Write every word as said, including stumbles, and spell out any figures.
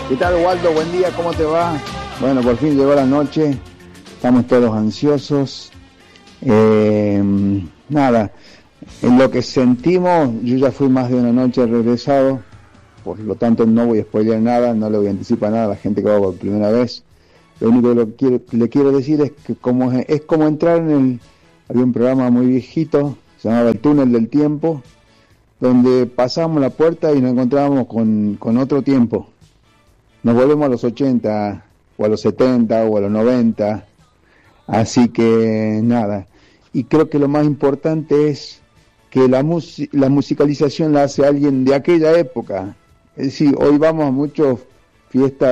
¿Qué tal, Waldo? Buen día, ¿cómo te va? Bueno, por fin llegó la noche, estamos todos ansiosos. Eh, nada, en lo que sentimos, yo ya fui más de una noche regresado, por lo tanto no voy a spoilear nada, no le voy a anticipar nada a la gente que va por primera vez. Lo único que lo quiero, le quiero decir es que como es, es como entrar en el... Había un programa muy viejito, se llamaba El Túnel del Tiempo, donde pasábamos la puerta y nos encontrábamos con, con otro tiempo. Nos volvemos a los ochenta, o a los setenta, o a los noventa, así que nada. Y creo que lo más importante es que la, mus- la musicalización la hace alguien de aquella época. Es decir, hoy vamos a muchas fiestas